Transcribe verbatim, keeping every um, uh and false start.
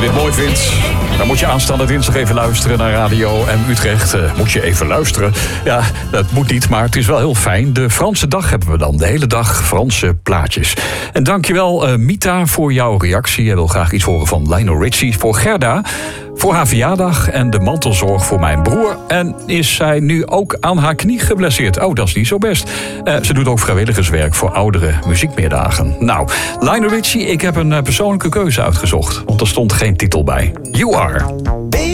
je dit mooi vindt, dan moet je aanstaande dinsdag even luisteren naar Radio M Utrecht. Uh, moet je even luisteren. Ja, dat moet niet, maar het is wel heel fijn. De Franse dag hebben we dan. De hele dag Franse plaatjes. En dankjewel uh, Mita voor jouw reactie. Jij wil graag iets horen van Lionel Richie. Voor Gerda, voor haar verjaardag en de mantelzorg voor mijn broer. En is zij nu ook aan haar knie geblesseerd? Oh, dat is niet zo best. Uh, ze doet ook vrijwilligerswerk voor oudere muziekmeerdagen. Nou, Lionel Richie, ik heb een uh, persoonlijke keuze uitgezocht. Want er stond geen titel bij. You Are.